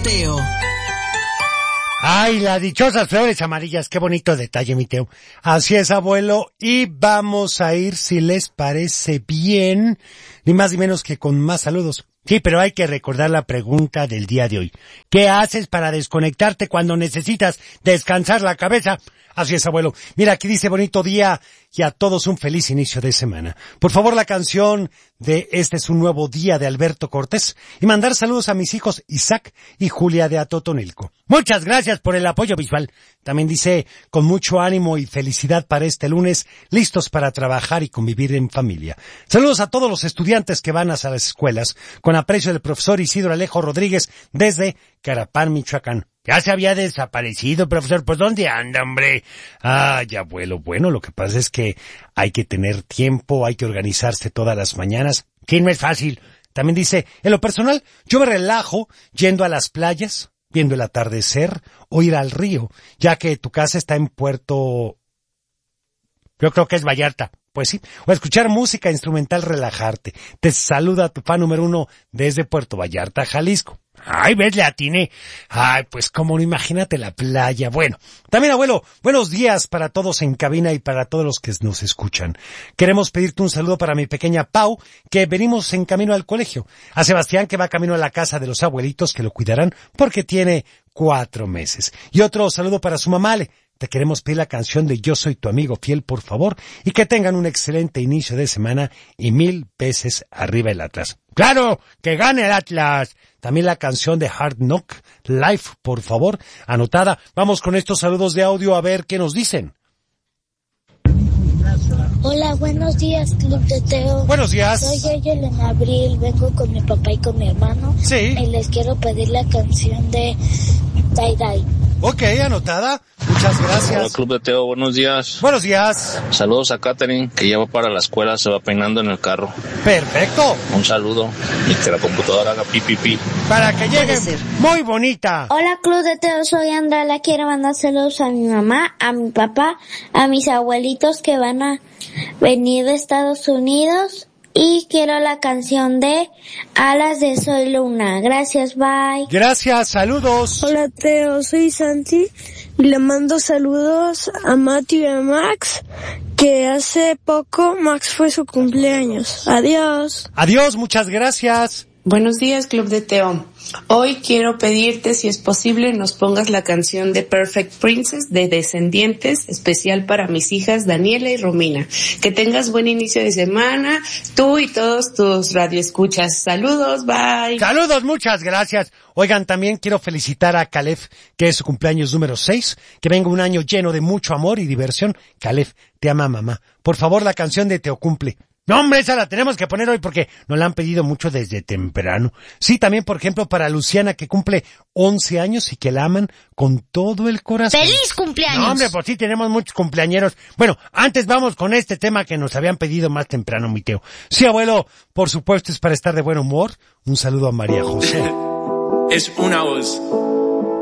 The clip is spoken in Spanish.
Teo. Ay, las dichosas flores amarillas, qué bonito detalle, mi Teo. Así es, abuelo, y vamos a ir, si les parece bien, ni más ni menos que con más saludos. Sí, pero hay que recordar la pregunta del día de hoy. ¿Qué haces para desconectarte cuando necesitas descansar la cabeza? Así es, abuelo. Mira, aquí dice bonito día y a todos un feliz inicio de semana. Por favor, la canción de Este es un nuevo día de Alberto Cortés y mandar saludos a mis hijos Isaac y Julia de Atotonilco. Muchas gracias por el apoyo visual. También dice, con mucho ánimo y felicidad para este lunes, listos para trabajar y convivir en familia. Saludos a todos los estudiantes que van a las escuelas, con aprecio del profesor Isidro Alejo Rodríguez desde Carapán, Michoacán. Ya se había desaparecido, profesor. Pues, ¿dónde anda, hombre? Ay, abuelo, bueno, lo que pasa es que hay que tener tiempo, hay que organizarse todas las mañanas, que no es fácil. También dice, en lo personal, yo me relajo yendo a las playas, viendo el atardecer, o ir al río, ya que tu casa está en Puerto... Yo creo que es Vallarta. Pues sí, o escuchar música instrumental, relajarte. Te saluda tu fan número 1 desde Puerto Vallarta, Jalisco. Ay, ves, le atiné. Ay, pues cómo no, imagínate la playa. Bueno, también, abuelo, buenos días para todos en cabina y para todos los que nos escuchan. Queremos pedirte un saludo para mi pequeña Pau, que venimos en camino al colegio. A Sebastián, que va camino a la casa de los abuelitos que lo cuidarán porque tiene 4 meses. Y otro saludo para su mamá, Ale. Te queremos pedir la canción de Yo soy tu amigo fiel, por favor, y que tengan un excelente inicio de semana y 1000 veces arriba el Atlas. ¡Claro! ¡Que gane el Atlas! También la canción de Hard Knock Life, por favor, anotada. Vamos con estos saludos de audio a ver qué nos dicen. Hola, buenos días, Club de Teo. Buenos días. Soy Ayel en Abril, vengo con mi papá y con mi hermano. Sí. Y les quiero pedir la canción de Die Die. Ok, anotada. Muchas gracias. Hola, Club de Teo, buenos días. Buenos días. Saludos a Katherine, que ya va para la escuela, se va peinando en el carro. Perfecto. Un saludo y que la computadora haga pi, pi, pi. Para que llegue muy bonita. Hola, Club de Teo, soy Andrea, le quiero mandar saludos a mi mamá, a mi papá, a mis abuelitos que van a venir de Estados Unidos. Y quiero la canción de Alas de Soy Luna. Gracias, bye. Gracias, saludos. Hola, Teo, soy Santi y le mando saludos a Matthew y a Max, que hace poco Max fue su cumpleaños. Adiós. Adiós, muchas gracias. Buenos días, Club de Teo. Hoy quiero pedirte, si es posible, nos pongas la canción de Perfect Princess de Descendientes, especial para mis hijas Daniela y Romina. Que tengas buen inicio de semana, tú y todos tus radioescuchas. Saludos, bye. Saludos, muchas gracias. Oigan, también quiero felicitar a Caleb, que es su cumpleaños número 6, que venga un año lleno de mucho amor y diversión. Caleb, te ama mamá. Por favor, la canción de Teo Cumple. No, hombre, esa la tenemos que poner hoy porque nos la han pedido mucho desde temprano. Sí, también, por ejemplo, para Luciana, que cumple 11 años y que la aman con todo el corazón. ¡Feliz cumpleaños! No, hombre, pues sí, tenemos muchos cumpleañeros. Bueno, antes vamos con este tema que nos habían pedido más temprano, mi Teo. Sí, abuelo, por supuesto, es para estar de buen humor. Un saludo a María José. Es una voz.